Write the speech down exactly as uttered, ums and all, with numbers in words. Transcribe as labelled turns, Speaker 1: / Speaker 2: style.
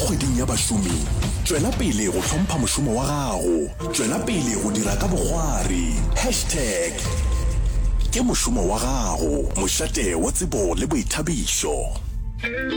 Speaker 1: kgweding ya bašomi tswela pele go hlompha mošomo wa gago, tswela pele go dira ka bogwari hashtag ke mošomo wa gago, mošate wa tsebo le boithabišo.